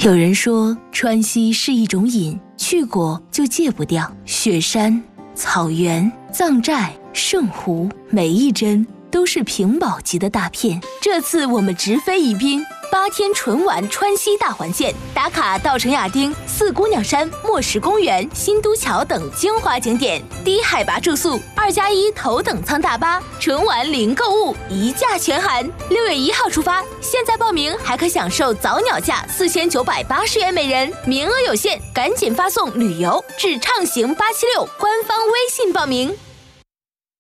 有人说川西是一种瘾，去过就戒不掉。雪山、草原、藏寨、圣湖，每一帧都是屏保级的大片。这次我们直飞宜宾，8天纯玩川西大环线，打卡稻城亚丁、四姑娘山、墨石公园、新都桥等精华景点，低海拔住宿，2+1头等舱大巴，纯玩零购物，一价全含。6月1号出发，现在报名还可享受早鸟价4980元每人，名额有限，赶紧发送旅游至畅行876官方微信报名。